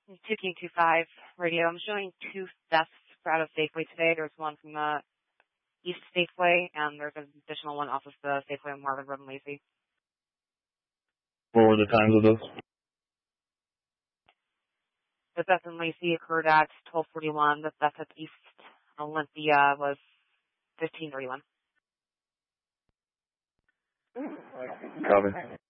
2 King 25 radio. I'm showing 2 deaths out of Safeway today. There's one from the East Safeway, and there's an additional one off of the Safeway on Marvin Road and Lacey. What were the times of those? The death in Lacey occurred at 12:41. The death at East Olympia was 15:31. Copy.